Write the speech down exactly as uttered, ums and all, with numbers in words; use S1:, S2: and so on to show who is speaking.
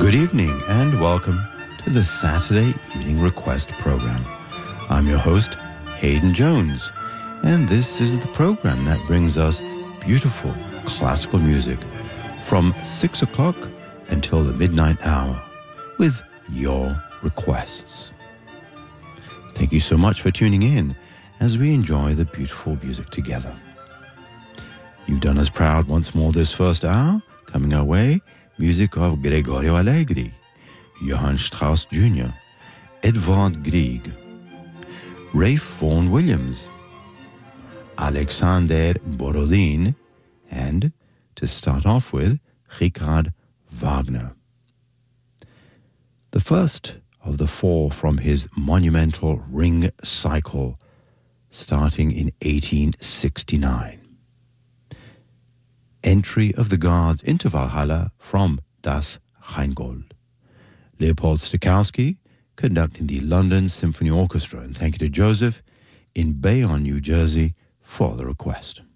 S1: Good evening and welcome to the Saturday Evening Request program. I'm your host, Hayden Jones, and this is the program that brings us beautiful classical music from six o'clock until the midnight hour with your requests. Thank you so much for tuning in as we enjoy the beautiful music together. You've done us proud once more this first hour. Coming our way, music of Gregorio Allegri, Johann Strauss Junior, Edvard Grieg, Ralph Vaughan Williams, Alexander Borodin, and, to start off with, Richard Wagner. The first of the four from his monumental Ring Cycle, starting in eighteen sixty-nine. Entry of the Guards into Valhalla from Das Rheingold. Leopold Stokowski conducting the London Symphony Orchestra, and thank you to Joseph in Bayonne, New Jersey for the request.